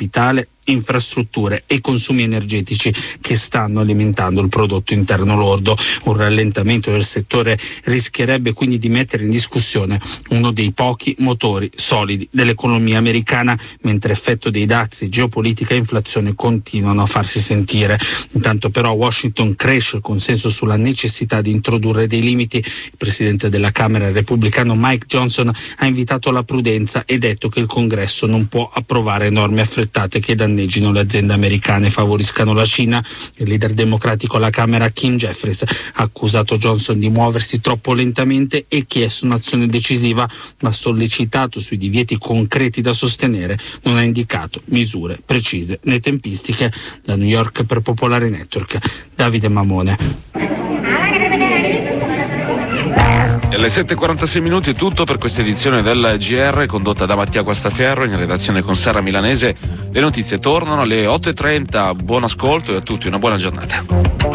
capitale, infrastrutture e consumi energetici che stanno alimentando il prodotto interno lordo. Un rallentamento del settore rischierebbe quindi di mettere in discussione uno dei pochi motori solidi dell'economia americana, mentre effetto dei dazi, geopolitica e inflazione continuano a farsi sentire. Intanto però a Washington cresce il consenso sulla necessità di introdurre dei limiti. Il presidente della Camera, il repubblicano Mike Johnson, ha invitato alla prudenza e detto che il Congresso non può approvare norme affrettate che danneggino le aziende americane e favoriscano la Cina. Il leader democratico alla Camera, Kim Jeffries, ha accusato Johnson di muoversi troppo lentamente e chiesto un'azione decisiva, ma sollecitato sui divieti concreti da sostenere non ha indicato misure precise né tempistiche. Da New York per Popolare Network, Davide Mamone. Alle 7:46 è tutto per questa edizione del GR condotta da Mattia Guastaferro in redazione con Sara Milanese. Le notizie tornano alle 8:30. Buon ascolto e a tutti una buona giornata.